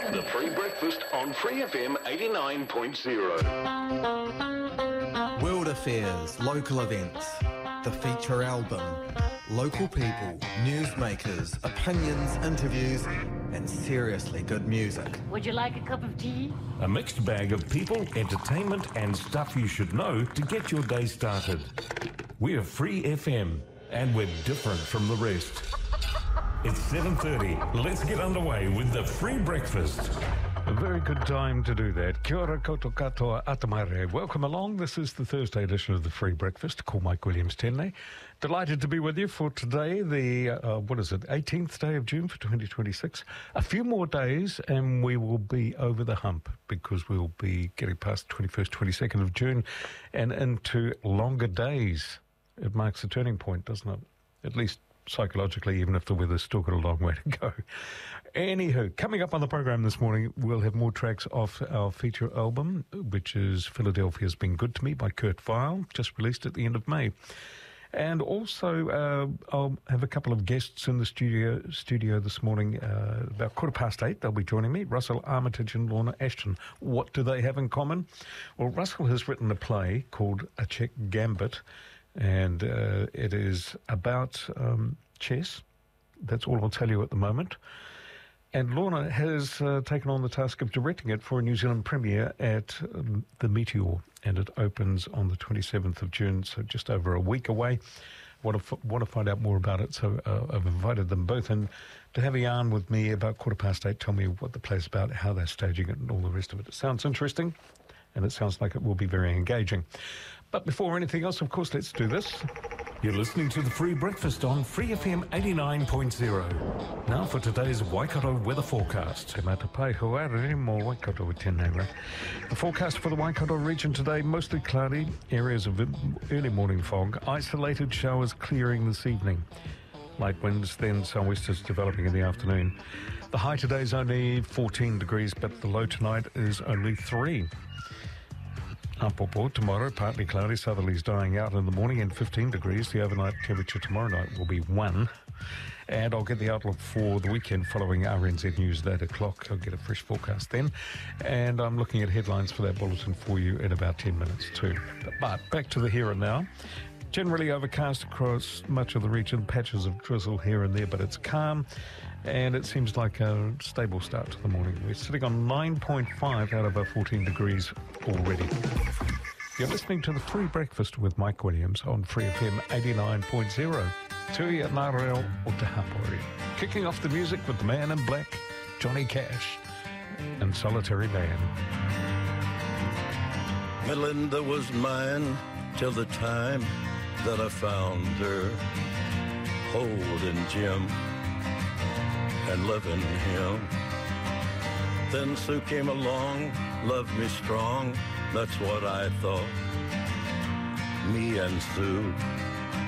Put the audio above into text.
The Free Breakfast on Free FM 89.0. World affairs, local events, the feature album, local people, newsmakers, opinions, interviews, and seriously good music. Would you like a cup of tea? A mixed bag of people, entertainment, and stuff you should know to get your day started. We're Free FM, and we're different from the rest. It's 7:30. Let's get underway with the Free Breakfast. A very good time to do that. Kia ora koutou katoa atamare. Welcome along. This is the Thursday edition of the Free Breakfast. Call Mike Williams Tenne. Delighted to be with you for today, the 18th day of June for 2026. A few more days and we will be over the hump because we'll be getting past 21st, 22nd of June and into longer days. It marks a turning point, doesn't it? At least psychologically, even if the weather's still got a long way to go. Anywho, coming up on the program this morning, we'll have more tracks off our feature album, which is Philadelphia's Been Good to Me by Kurt Vile, just released at the end of May. And also, I'll have a couple of guests in the studio this morning. About 8:15, they'll be joining me, Russell Armitage and Lorna Ashton. What do they have in common? Well, Russell has written a play called A Czech Gambit, and it is about chess. That's all I'll tell you at the moment. And Lorna has taken on the task of directing it for a New Zealand premiere at the Meteor, and it opens on the 27th of June, so just over a week away. Want to find out more about it, so I've invited them both in to have a yarn with me about 8:15, tell me what the play's about, how they're staging it, and all the rest of it. It sounds interesting, and it sounds like it will be very engaging. But before anything else, of course, let's do this. You're listening to the Free Breakfast on Free FM 89.0. Now for today's Waikato weather forecast. The forecast for the Waikato region today, mostly cloudy, areas of early morning fog, isolated showers clearing this evening. Light winds, then sou'westers developing in the afternoon. The high today is only 14 degrees, but the low tonight is only 3. Apopo tomorrow, partly cloudy, southerlies dying out in the morning and 15 degrees. The overnight temperature tomorrow night will be 1. And I'll get the outlook for the weekend following RNZ News at 8 o'clock. I'll get a fresh forecast then. And I'm looking at headlines for that bulletin for you in about 10 minutes too. But back to the here and now. Generally overcast across much of the region, patches of drizzle here and there, but it's calm. And it seems like a stable start to the morning. We're sitting on 9.5 out of our 14 degrees already. You're listening to the Free Breakfast with Mike Williams on Free FM 89.0. Tui at Ngāreo o Te Hapori. Kicking off the music with the man in black, Johnny Cash, and Solitary Man. Melinda was mine till the time that I found her holding Jim and loving him. Then Sue came along, loved me strong, that's what I thought. Me and Sue